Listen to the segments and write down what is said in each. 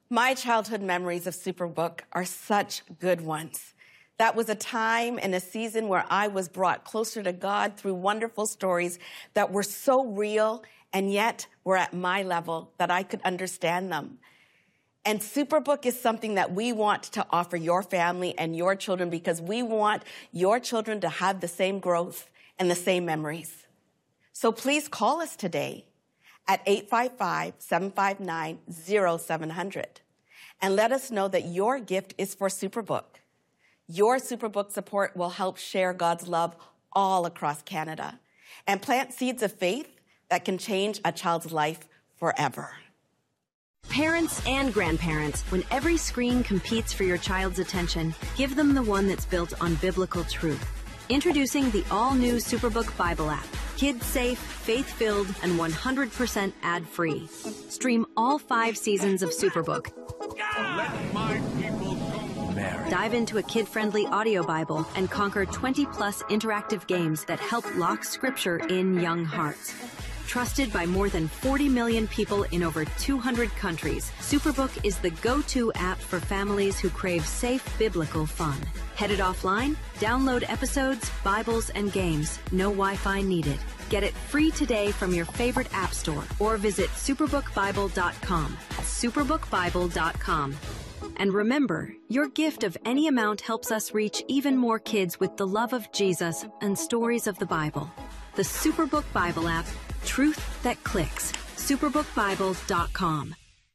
My childhood memories of Superbook are such good ones. That was a time and a season where I was brought closer to God through wonderful stories that were so real and yet were at my level that I could understand them. And Superbook is something that we want to offer your family and your children because we want your children to have the same growth and the same memories. So please call us today at 855-759-0700 and let us know that your gift is for Superbook. Your Superbook support will help share God's love all across Canada and plant seeds of faith that can change a child's life forever. Parents and grandparents, when every screen competes for your child's attention, give them the one that's built on biblical truth. Introducing the all-new Superbook Bible app. Kids-safe, faith-filled, and 100% ad-free. Stream all 5 seasons of Superbook. Let my people go. Mary. Dive into a kid-friendly audio Bible and conquer 20-plus interactive games that help lock Scripture in young hearts. Trusted by more than 40 million people in over 200 countries, Superbook is the go-to app for families who crave safe biblical fun. Headed offline? Download episodes, Bibles, and games. No Wi-Fi needed. Get it free today from your favorite app store or visit superbookbible.com. Superbookbible.com. And remember, your gift of any amount helps us reach even more kids with the love of Jesus and stories of the Bible. The Superbook Bible app, truth that clicks. Superbookbible.com.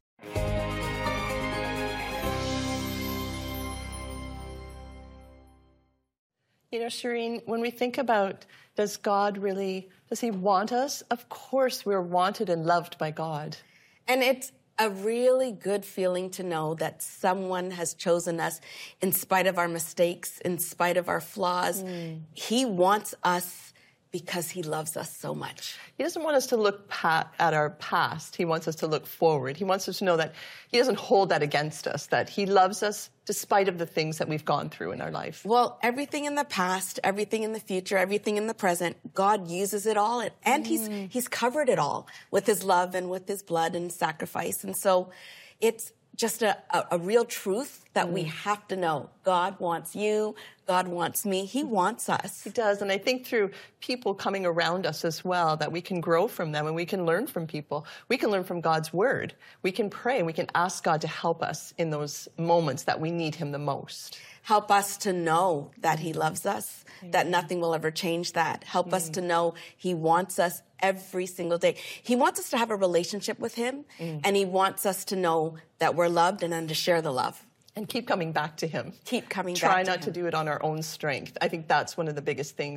You know, Shireen, when we think about, does he want us? Of course we're wanted and loved by God. And it's a really good feeling to know that someone has chosen us in spite of our mistakes, in spite of our flaws. He wants us because he loves us so much. He doesn't want us to look at our past. He wants us to look forward. He wants us to know that he doesn't hold that against us, that he loves us despite of the things that we've gone through in our life. Well, everything in the past, everything in the future, everything in the present, God uses it all, and he's covered it all with his love and with his blood and sacrifice. And so it's just a real truth that we have to know. God wants you. God wants me. He wants us. He does. And I think through people coming around us as well, that we can grow from them and we can learn from people. We can learn from God's word. We can pray and we can ask God to help us in those moments that we need him the most. Help us to know that he loves us, that nothing will ever change that. Help us to know he wants us every single day. He wants us to have a relationship with him, and he wants us to know that we're loved and then to share the love. And keep coming back to him. Keep coming back to him. Try not to do it on our own strength. I think that's one of the biggest things.